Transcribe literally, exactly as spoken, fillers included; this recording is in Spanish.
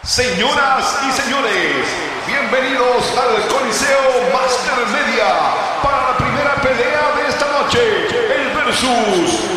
Señoras y señores, bienvenidos al Coliseo Master Media para la primera pelea de esta noche, el Versus